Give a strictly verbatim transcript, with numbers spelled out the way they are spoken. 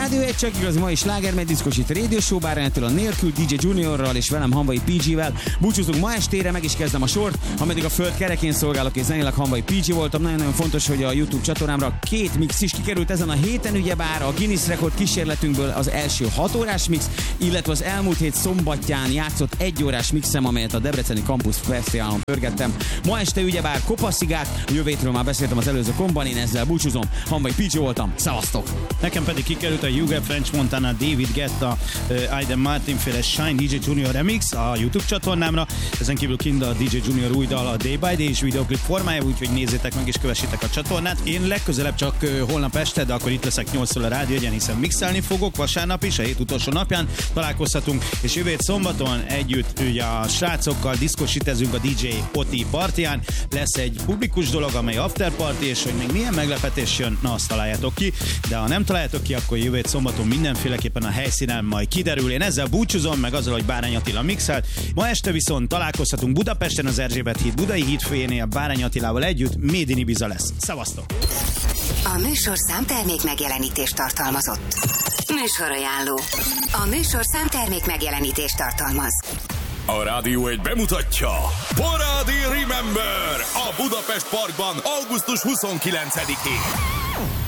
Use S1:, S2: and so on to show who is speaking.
S1: Rádió egy csak igaz mai sláger, mely diszkosít Radio Show, bárányától a nélkül, dé dzsé Juniorral és velem Hamvai pé gé-vel. Búcsúzunk ma estére, meg is kezdem a sort, ameddig a föld kerekén szolgálok és zenéleg Hamvai pé gé voltam. Nagyon-nagyon fontos, hogy a YouTube csatornámra két mix is kikerült ezen a héten, ugyebár a Guinness rekord kísérletünkből az első hat órás mix, illetve az elmúlt hét szombatján játszott egy órás mixem, amelyet a Debreceni Campus Fesztiválon pörgettem. Ma este ugyebár Kopaszigát, jövő hétről már beszéltem az előző komban, én ezzel búcsúzom. Hamvai pé gé voltam, szevasztok!
S2: Nekem pedig kikerült a Hugo French Montana David Guetta uh, Aiden Martin féle Shine dé dzsé Junior Remix a YouTube csatornámra. Ezen kívül kint a dé dzsé Junior új dal a Day by Day és videoklip formája, úgyhogy nézzétek meg és kövessétek a csatornát. Én legközelebb csak uh, holnap este, de akkor itt leszek nyolctól a Rádió Egyen, hiszen mixelni fogok vasárnap is, a hét utolsó napján találkozhatunk, és jövő hét szombaton együtt ugye a srácokkal diszkosítezünk a dé dzsé Oti partján. Lesz egy publikus dolog, amely after party, és hogy még milyen meglepetés jön, na azt találjátok ki, de ha nem találjátok ki, akkor jövő hét szombaton mindenféleképpen a helyszínen majd kiderül. Én ezzel búcsúzom, meg azzal, hogy Bárány Attila mixelt. Ma este viszont találkozhatunk Budapesten az Erzsébet híd Budai hídfőjénél Bárány Attilával együtt. Made in Ibiza lesz. Szevasztok!
S3: A műsorszám termék megjelenítést tartalmazott. Műsorajánló. A műsorszám termék megjelenítést tartalmaz.
S4: A Rádió egy bemutatja Parádi Remember a Budapest Parkban augusztus huszonkilencedikén.